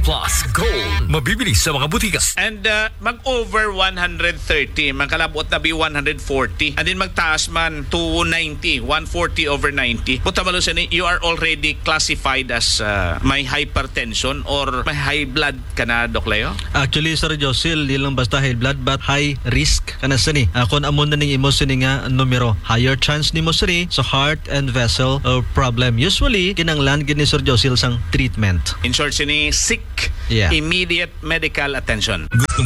Plus Gold. Mabibili sa mga butikas. And mag-over 130, magkalabot na be 140. And then magtaas man to 90, 140 over 90. Buta malusin, you are already classified as may hypertension or may high blood ka na, Doc Leo? Actually, Sir Josil, di lang basta high blood but high risk ka na sini. Kung amon na ning imo sini nga numero, higher chance ni mo sini sa heart and vessel problem. Usually, kinanglan gini Sir Josil sang treatment. In short, sini seek Yeah. immediate medical attention.